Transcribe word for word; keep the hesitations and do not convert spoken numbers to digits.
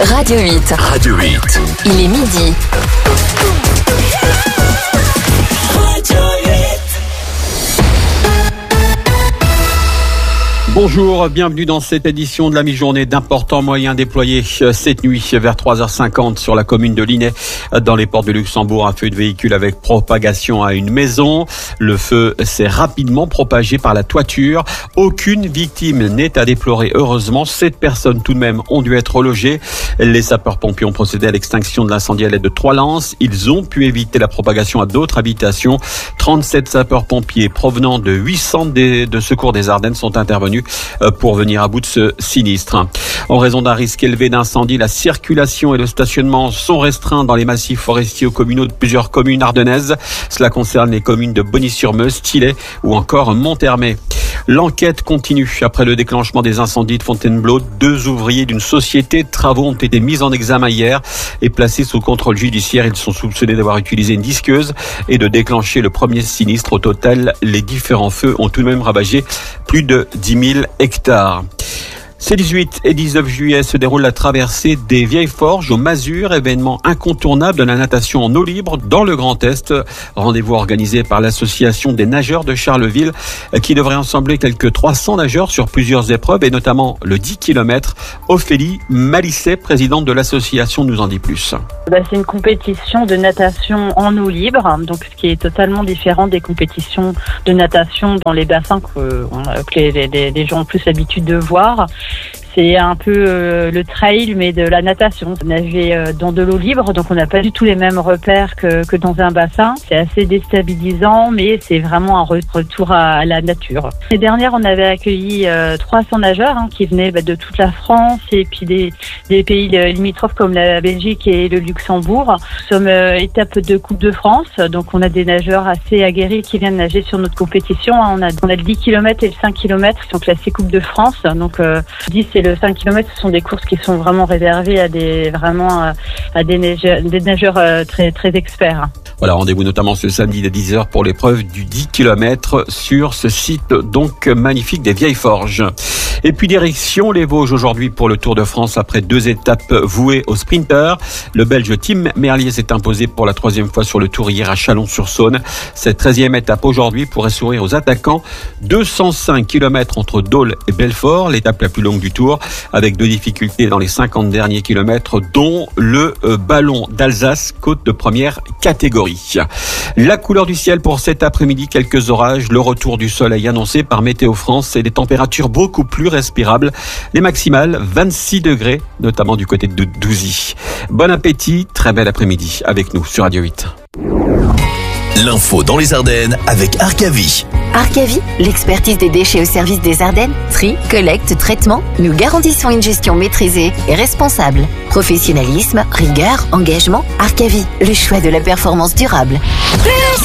Radio huit. Radio huit. Il est midi. Bonjour, bienvenue dans cette édition de la mi-journée. D'importants moyens déployés cette nuit vers trois heures cinquante sur la commune de Linay, dans les ports de Luxembourg. Un feu de véhicule avec propagation à une maison. Le feu s'est rapidement propagé par la toiture. Aucune victime n'est à déplorer, heureusement. Sept personnes tout de même ont dû être relogées. Les sapeurs-pompiers ont procédé à l'extinction de l'incendie à l'aide de trois lances. Ils ont pu éviter la propagation à d'autres habitations. trente-sept sapeurs-pompiers provenant de huit centres de secours des Ardennes sont intervenus pour venir à bout de ce sinistre. En raison d'un risque élevé d'incendie, la circulation et le stationnement sont restreints dans les massifs forestiers communaux de plusieurs communes ardennaises. Cela concerne les communes de Bonny-sur-Meuse, Tilley ou encore Monthermé. L'enquête continue. Après le déclenchement des incendies de Fontainebleau, deux ouvriers d'une société de travaux ont été mis en examen hier et placés sous contrôle judiciaire. Ils sont soupçonnés d'avoir utilisé une disqueuse et de déclencher le premier sinistre. Au total, les différents feux ont tout de même ravagé plus de dix mille hectares. Ces dix-huit et dix-neuf juillet se déroule la traversée des Vieilles Forges au Mazur, événement incontournable de la natation en eau libre dans le Grand Est. Rendez-vous organisé par l'association des nageurs de Charleville qui devrait ensembler quelques trois cents nageurs sur plusieurs épreuves et notamment le dix kilomètres. Ophélie Malisset, présidente de l'association, nous en dit plus. Bah, c'est une compétition de natation en eau libre, donc ce qui est totalement différent des compétitions de natation dans les bassins que, que les, les, les gens ont plus l'habitude de voir. C'est un peu euh, le trail, mais de la natation. Nager euh, dans de l'eau libre, donc on n'a pas du tout les mêmes repères que, que dans un bassin. C'est assez déstabilisant, mais c'est vraiment un retour à, à la nature. L'année dernière, on avait accueilli euh, trois cents nageurs hein, qui venaient bah, de toute la France et puis des, des pays limitrophes comme la Belgique et le Luxembourg. Nous sommes euh, étape de Coupe de France, donc on a des nageurs assez aguerris qui viennent nager sur notre compétition. On a, on a le dix kilomètres et le cinq kilomètres qui sont classés Coupe de France, donc euh, dix et le cinq kilomètres, ce sont des courses qui sont vraiment réservées à des vraiment à des nageurs, des nageurs très très experts. Voilà, rendez-vous notamment ce samedi à dix heures pour l'épreuve du dix kilomètres sur ce site donc magnifique des Vieilles Forges. Et puis direction les Vosges aujourd'hui pour le Tour de France après deux étapes vouées aux sprinters. Le Belge Tim Merlier s'est imposé pour la troisième fois sur le Tour hier à Chalon-sur-Saône. Cette treizième étape aujourd'hui pourrait sourire aux attaquants. deux cent cinq kilomètres entre Dole et Belfort, l'étape la plus longue du Tour, avec deux difficultés dans les cinquante derniers kilomètres, dont le euh, ballon d'Alsace, côte de première catégorie. La couleur du ciel pour cet après-midi, quelques orages, le retour du soleil annoncé par Météo France et des températures beaucoup plus respirables. Les maximales, vingt-six degrés, notamment du côté de Douzy. Bon appétit, très bel après-midi avec nous sur Radio huit. L'info dans les Ardennes avec Arcavi. Arcavi, l'expertise des déchets au service des Ardennes. Tri, collecte, traitement. Nous garantissons une gestion maîtrisée et responsable. Professionnalisme, rigueur, engagement. Arcavi, le choix de la performance durable.